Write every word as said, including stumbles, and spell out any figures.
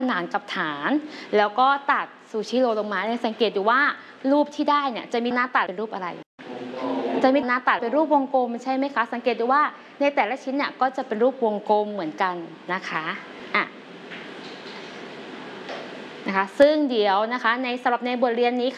นานกับฐานแล้วก็ตัดซูชิโรลงมาเนี่ยสังเกตดูว่ารูปที่ได้เนี่ยจะมีหน้าตัดเป็นรูปอะไรจะมีหน้าตัดเป็นรูปวงกลมใช่ไหมคะสังเกตดูว่าในแต่ละชิ้นเนี่ยก็จะเป็นรูปวงกลมเหมือนกันนะคะอ่ะนะคะซึ่งเดี๋ยวนะคะในสำหรับในบทเรียนนี้